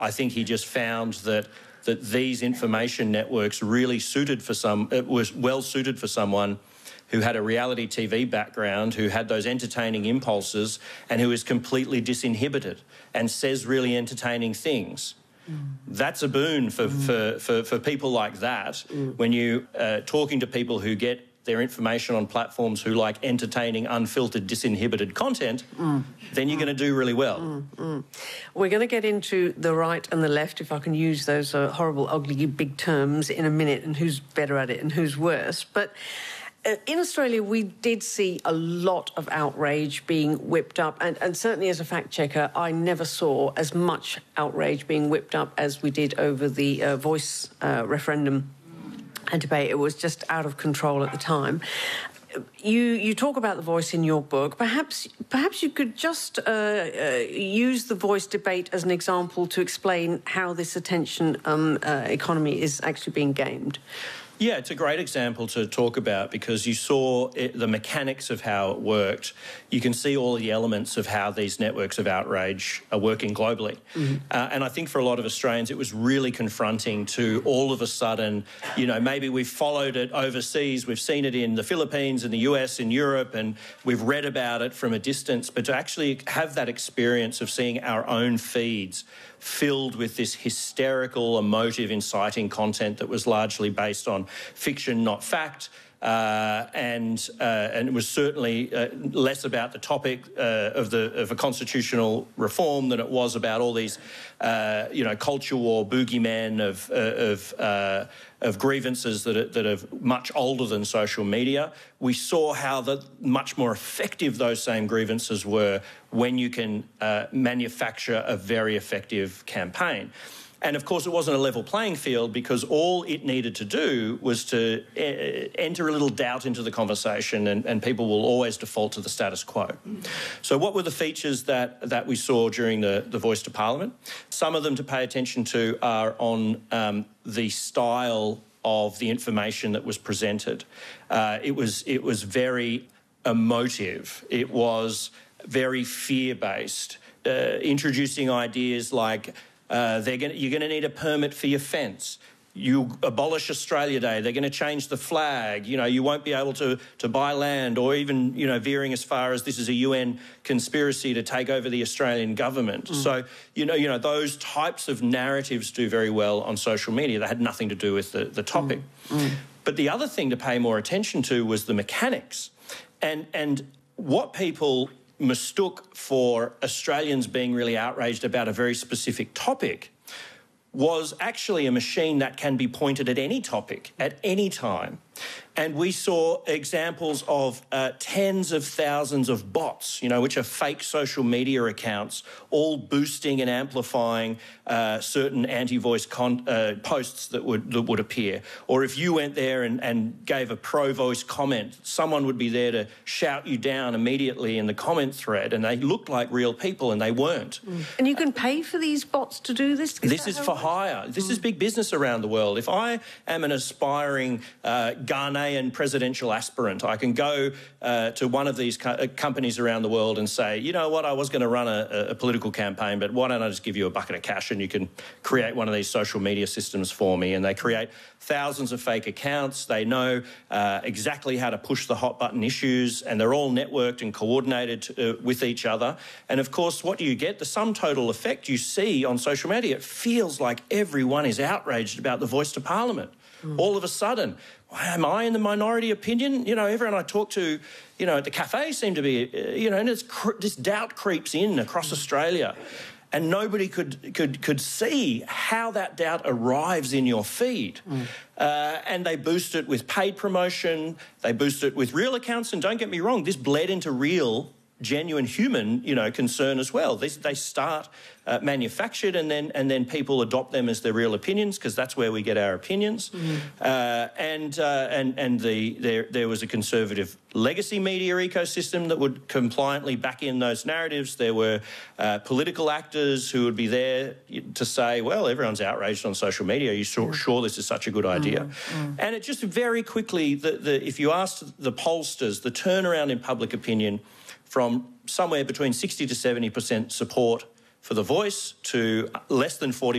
I think he just found that these information networks really was well suited for someone who had a reality TV background, who had those entertaining impulses, and who is completely disinhibited and says really entertaining things. That's a boon for people like that. When you talking to people who get their information on platforms who like entertaining, unfiltered, disinhibited content, then you're going to do really well. We're going to get into the right and the left, if I can use those horrible, ugly, big terms, in a minute, and who's better at it and who's worse. But in Australia, we did see a lot of outrage being whipped up, and certainly as a fact-checker, I never saw as much outrage being whipped up as we did over the Voice referendum and debate. It was just out of control at the time. You talk about the Voice in your book. Perhaps you could just use the Voice debate as an example to explain how this attention economy is actually being gamed. Yeah, it's a great example to talk about because you saw the mechanics of how it worked. You can see all the elements of how these networks of outrage are working globally. And I think for a lot of Australians, it was really confronting to all of a sudden, you know, maybe we've followed it overseas, we've seen it in the Philippines, in the US, in Europe, and we've read about it from a distance, but to actually have that experience of seeing our own feeds filled with this hysterical, emotive, inciting content that was largely based on fiction, not fact, and it was certainly less about the topic of a constitutional reform than it was about all these, culture war boogeymen of grievances that are much older than social media. We saw how much more effective those same grievances were when you can manufacture a very effective campaign. And, of course, it wasn't a level playing field because all it needed to do was to enter a little doubt into the conversation, and people will always default to the status quo. So what were the features that we saw during the Voice to Parliament? Some of them to pay attention to are on the style of the information that was presented. It was very emotive. It was very fear-based, introducing ideas like you're going to need a permit for your fence. You abolish Australia Day, they're going to change the flag. You know, you won't be able to buy land, or even, veering as far as this is a UN conspiracy to take over the Australian government. So, those types of narratives do very well on social media. They had nothing to do with the topic. But the other thing to pay more attention to was the mechanics. And what people mistook for Australians being really outraged about a very specific topic was actually a machine that can be pointed at any topic, at any time. And we saw examples of tens of thousands of bots, which are fake social media accounts, all boosting and amplifying certain anti-Voice posts that would appear. Or if you went there and gave a pro-Voice comment, someone would be there to shout you down immediately in the comment thread, and they looked like real people, and they weren't. And you can pay for these bots to do this? This is for hire. This is big business around the world. If I am an aspiring Ghanaian presidential aspirant, I can go to one of these companies around the world and say, you know what, I was going to run a political campaign, but why don't I just give you a bucket of cash and you can create one of these social media systems for me? And they create thousands of fake accounts. They know exactly how to push the hot button issues, and they're all networked and coordinated with each other. And of course, what do you get? The sum total effect you see on social media, it feels like everyone is outraged about the Voice to Parliament. All of a sudden, am I in the minority opinion? Everyone I talk to, at the cafe seem to be, and this doubt creeps in across Australia. And nobody could see how that doubt arrives in your feed. And they boost it with paid promotion, they boost it with real accounts, and don't get me wrong, this bled into real, genuine human, concern as well. They start manufactured, and then people adopt them as their real opinions, because that's where we get our opinions. And there was a conservative legacy media ecosystem that would compliantly back in those narratives. There were political actors who would be there to say, well, everyone's outraged on social media. Are you sure this is such a good idea? And it just very quickly, if you asked the pollsters, the turnaround in public opinion from somewhere between 60 to 70% support for the voice to less than 40%